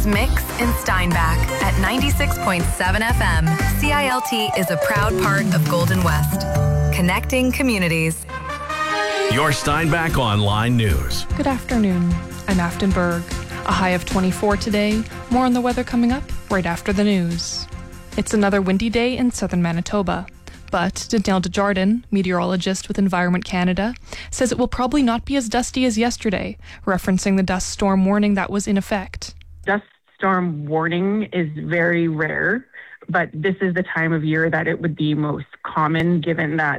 Mix in Steinbach at 96.7 FM. CILT is a proud part of Golden West. Connecting communities. Your Steinbach Online News. Good afternoon. I'm Afton Berg. A high of 24 today. More on the weather coming up right after the news. It's another windy day in southern Manitoba. But Danielle Desjardins, meteorologist with Environment Canada, says it will probably not be as dusty as yesterday, referencing the dust storm warning that was in effect. Dust storm warning is very rare, but this is the time of year that it would be most common, given that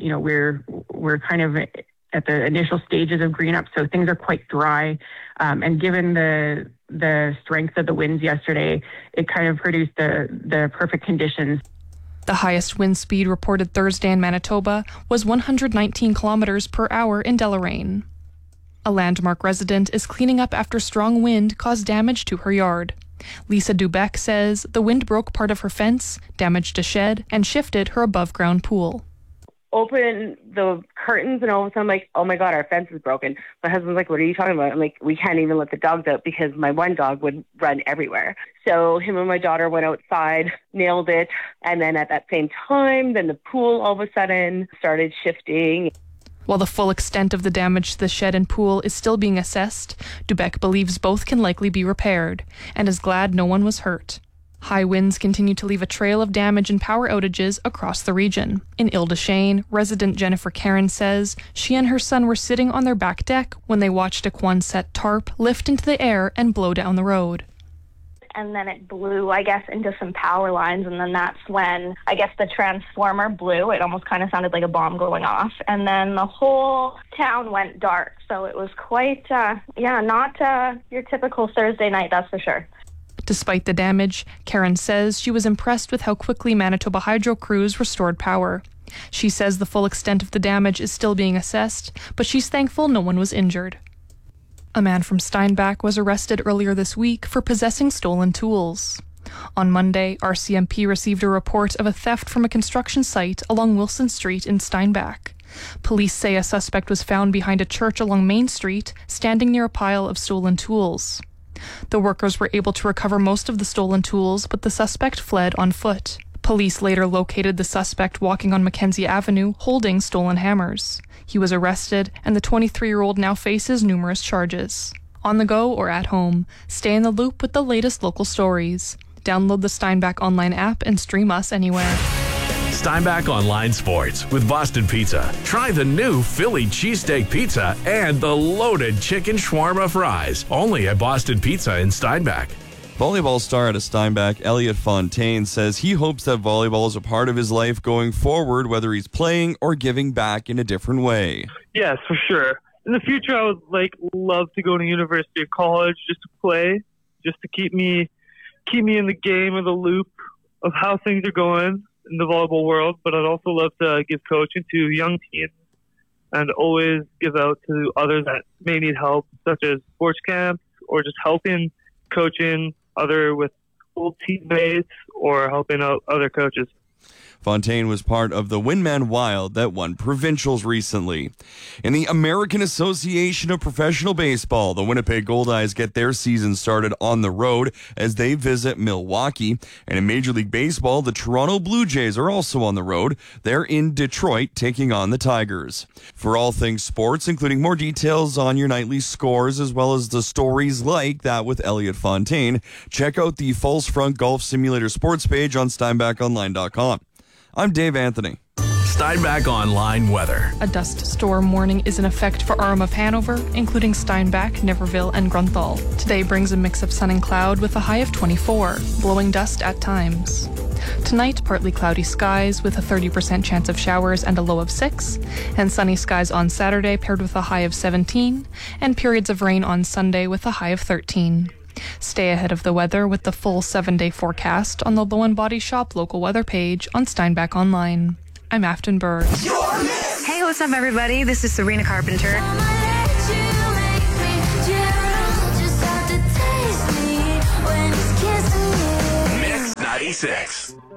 we're kind of at the initial stages of green up, so things are quite dry. And given the strength of the winds yesterday, it kind of produced the perfect conditions. The highest wind speed reported Thursday in Manitoba was 119 kilometers per hour in Deloraine. A Landmark resident is cleaning up after strong wind caused damage to her yard. Lisa Dubeck says the wind broke part of her fence, damaged a shed, and shifted her above-ground pool. Open the curtains and all of a sudden I'm like, oh my God, our fence is broken. My husband's like, what are you talking about? I'm like, we can't even let the dogs out because my one dog would run everywhere. So him and my daughter went outside, nailed it. And then at that same time, then the pool all of a sudden started shifting. While the full extent of the damage to the shed and pool is still being assessed, Dubeck believes both can likely be repaired and is glad no one was hurt. High winds continue to leave a trail of damage and power outages across the region. In Ile-des-Chênes, resident Jennifer Karen says she and her son were sitting on their back deck when they watched a Quonset tarp lift into the air and blow down the road. And then it blew, I guess, into some power lines, and then that's when, I guess, the transformer blew. It almost kind of sounded like a bomb going off, and then the whole town went dark. So it was quite, not your typical Thursday night, that's for sure. Despite the damage, Karen says she was impressed with how quickly Manitoba Hydro crews restored power. She says the full extent of the damage is still being assessed, but she's thankful no one was injured. A man from Steinbach was arrested earlier this week for possessing stolen tools. On Monday, RCMP received a report of a theft from a construction site along Wilson Street in Steinbach. Police say a suspect was found behind a church along Main Street, standing near a pile of stolen tools. The workers were able to recover most of the stolen tools, but the suspect fled on foot. Police later located the suspect walking on Mackenzie Avenue, holding stolen hammers. He was arrested, and the 23-year-old now faces numerous charges. On the go or at home, stay in the loop with the latest local stories. Download the Steinbach Online app and stream us anywhere. Steinbach Online Sports with Boston Pizza. Try the new Philly cheesesteak pizza and the loaded chicken shawarma fries. Only at Boston Pizza in Steinbach. Volleyball star out of Steinbach, Elliot Fontaine, says he hopes that volleyball is a part of his life going forward, whether he's playing or giving back in a different way. Yes, for sure. In the future, I would love to go to university or college just to play, just to keep me in the game or the loop of how things are going in the volleyball world. But I'd also love to give coaching to young teams and always give out to others that may need help, such as sports camps or just helping coaching other with old teammates or helping out other coaches. Fontaine was part of the Windman Wild that won provincials recently. In the American Association of Professional Baseball, the Winnipeg Goldeyes get their season started on the road as they visit Milwaukee. And in Major League Baseball, the Toronto Blue Jays are also on the road. They're in Detroit taking on the Tigers. For all things sports, including more details on your nightly scores as well as the stories like that with Elliot Fontaine, check out the False Front Golf Simulator sports page on SteinbachOnline.com. I'm Dave Anthony. Steinbach Online weather. A dust storm warning is in effect for Arm of Hanover, including Steinbach, Niverville, and Grunthal. Today brings a mix of sun and cloud with a high of 24, blowing dust at times. Tonight, partly cloudy skies with a 30% chance of showers and a low of 6, and sunny skies on Saturday paired with a high of 17, and periods of rain on Sunday with a high of 13. Stay ahead of the weather with the full 7-day forecast on the Low & Body Shop local weather page on Steinbach Online. I'm Afton Berg. Hey, what's up, everybody? This is Serena Carpenter. Mix 96.